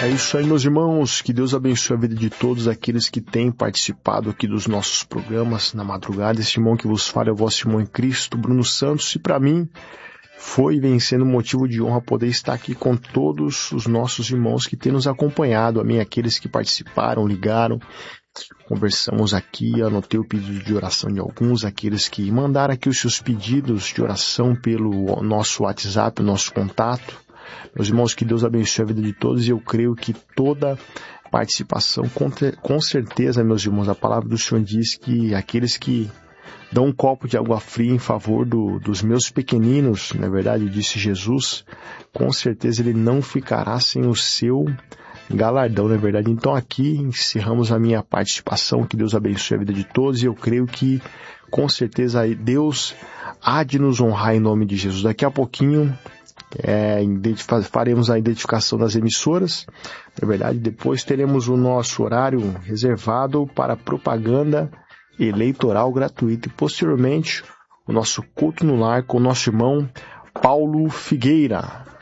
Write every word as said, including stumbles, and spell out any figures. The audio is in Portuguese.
É isso aí, meus irmãos, que Deus abençoe a vida de todos aqueles que têm participado aqui dos nossos programas na madrugada. Esse irmão que vos fala é o vosso irmão em Cristo, Bruno Santos, e para mim foi e vem sendo motivo de honra poder estar aqui com todos os nossos irmãos que têm nos acompanhado, a mim, aqueles que participaram, ligaram, conversamos aqui, anotei o pedido de oração de alguns, aqueles que mandaram aqui os seus pedidos de oração pelo nosso WhatsApp, o nosso contato. Meus irmãos, que Deus abençoe a vida de todos, e eu creio que toda participação, com, te, com certeza, meus irmãos, a palavra do Senhor diz que aqueles que dão um copo de água fria em favor do, dos meus pequeninos, na verdade, disse Jesus, com certeza ele não ficará sem o seu galardão, na verdade. Então aqui encerramos a minha participação, que Deus abençoe a vida de todos, e eu creio que com certeza Deus há de nos honrar em nome de Jesus. Daqui a pouquinho É, faremos a identificação das emissoras, na verdade, depois teremos o nosso horário reservado para propaganda eleitoral gratuita e posteriormente o nosso culto no lar com o nosso irmão Paulo Figueira.